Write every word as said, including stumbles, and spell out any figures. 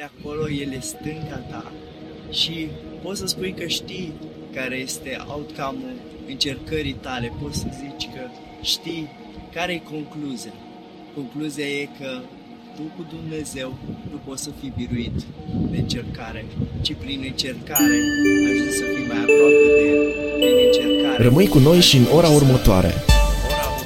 lucrurile acolo, ele stânca ta și poți să spui că știi care este outcome-ul încercării tale, poți să zici că știi care e concluzia. Concluzia e că tu cu Dumnezeu nu poți să fii biruit de încercare, ci prin încercare ajungi să fii mai aproape de El, prin încercare. Rămâi cu noi și în ora următoare.